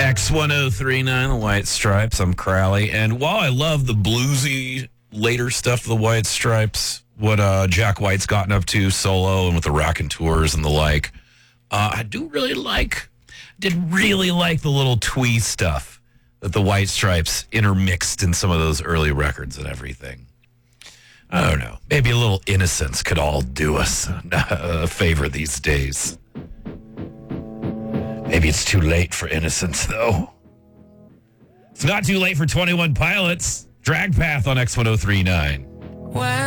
X1039, the White Stripes. I'm Crowley. And while I love the bluesy later stuff of the White Stripes, what Jack White's gotten up to solo and with the raconteurs and the like, I did really like the little twee stuff that the White Stripes intermixed in some of those early records and everything. I don't know. Maybe a little innocence could all do us a favor these days. Maybe it's too late for innocence, though. It's not too late for 21 Pilots. Drag Path on X1039.